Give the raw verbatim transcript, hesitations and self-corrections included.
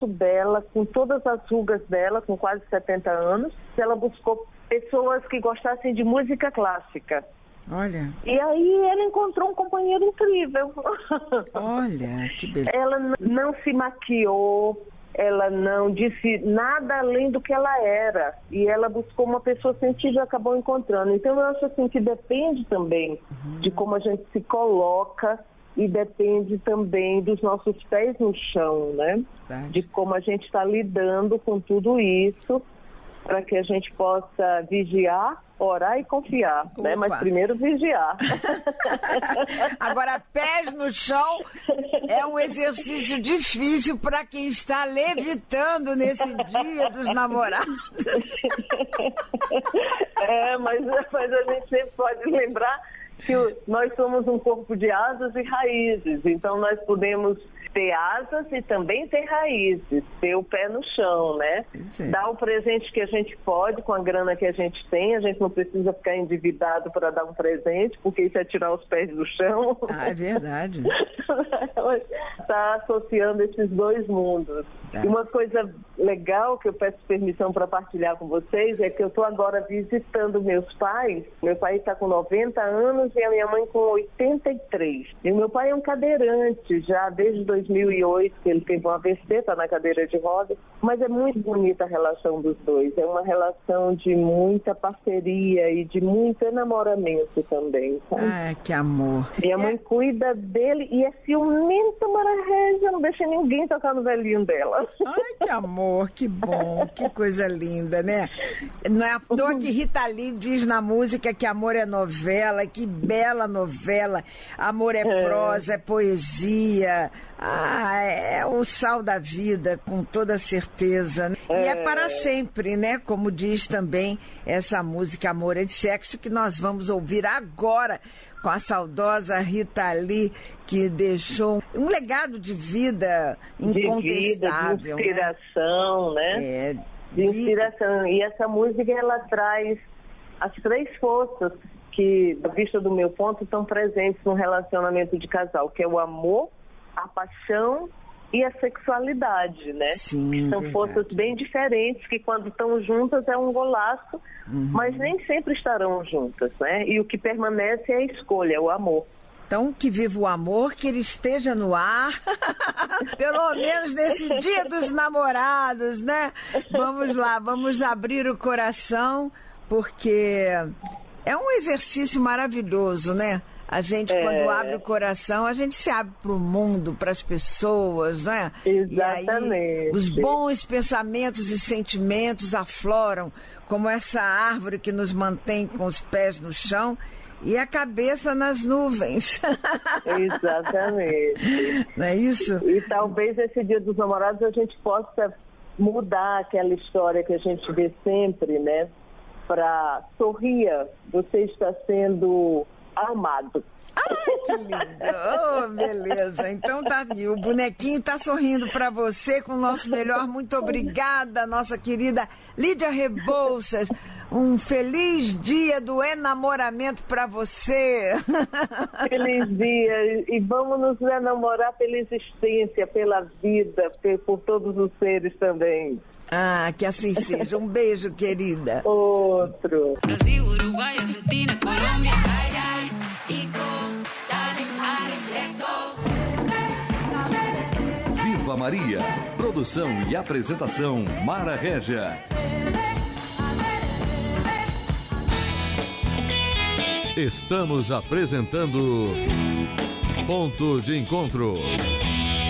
dela, com todas as rugas dela, com quase setenta anos, ela buscou pessoas que gostassem de música clássica. Olha. E aí ela encontrou um companheiro incrível. Olha, que beleza. Ela n- não se maquiou, ela não disse nada além do que ela era. E ela buscou uma pessoa sensível e acabou encontrando. Então eu acho assim que depende também uhum. de como a gente se coloca e depende também dos nossos pés no chão, né? Verdade. De como a gente está lidando com tudo isso, para que a gente possa vigiar, orar e confiar, Opa. né? Mas primeiro vigiar. Agora, pés no chão é um exercício difícil para quem está levitando nesse dia dos namorados. É, mas, mas a gente sempre pode lembrar que nós somos um corpo de asas e raízes, então nós podemos ter asas e também ter raízes, ter o pé no chão, né? Sim. Dar o presente que a gente pode com a grana que a gente tem, a gente não precisa ficar endividado para dar um presente, porque isso é tirar os pés do chão. Ah, é verdade. Está associando esses dois mundos. É. E uma coisa legal que eu peço permissão para partilhar com vocês é que eu estou agora visitando meus pais. Meu pai está com noventa anos e a minha mãe com oitenta e três. E o meu pai é um cadeirante já desde dois mil e oito, que ele teve um A V C, está na cadeira de rodas. Mas é muito bonita a relação dos dois. É uma relação de muita parceria e de muito enamoramento também, sabe? Ah, que amor. Minha mãe cuida dele e é ciumenta, Mara Régia, não deixa ninguém tocar no velhinho dela. Ai, que amor, que bom, que coisa linda, né? Não é à toa que Rita Lee diz na música que amor é novela, que bela novela. Amor é, é. prosa, é poesia. Ah, é o sal da vida, com toda certeza. Né? É. E é para sempre, né? Como diz também essa música Amor é de Sexo, que nós vamos ouvir agora com a saudosa Rita Lee, que deixou um legado de vida incontestável. De vida, de inspiração, né? né? É, de inspiração. E essa música, ela traz as três forças que, da vista do meu ponto, estão presentes no relacionamento de casal, que é o amor, a paixão e a sexualidade, né? Sim, são verdade. Forças bem diferentes, que quando estão juntas é um golaço, uhum. mas nem sempre estarão juntas, né? E o que permanece é a escolha, é o amor. Então, que viva o amor, que ele esteja no ar, pelo menos nesse dia dos namorados, né? Vamos lá, vamos abrir o coração, porque é um exercício maravilhoso, né? A gente, é... quando abre o coração, a gente se abre para o mundo, para as pessoas, não é? Exatamente. E aí, os bons pensamentos e sentimentos afloram, como essa árvore que nos mantém com os pés no chão e a cabeça nas nuvens. Exatamente. Não é isso? E talvez esse Dia dos Namorados a gente possa mudar aquela história que a gente vê sempre, né? Para sorria, você está sendo amado. Ai, que lindo! Oh, beleza. Então tá aí, o bonequinho tá sorrindo para você com o nosso melhor. Muito obrigada, nossa querida Lídia Rebouças. Um feliz dia do enamoramento para você. Feliz dia. E vamos nos enamorar pela existência, pela vida, por todos os seres também. Ah, que assim seja. Um beijo, querida. Outro. Brasil, Uruguai, Argentina, Colômbia. Ai, ai, e go, darling, ai, let's go. Viva Maria. Produção e apresentação Mara Régia. Estamos apresentando Ponto de Encontro.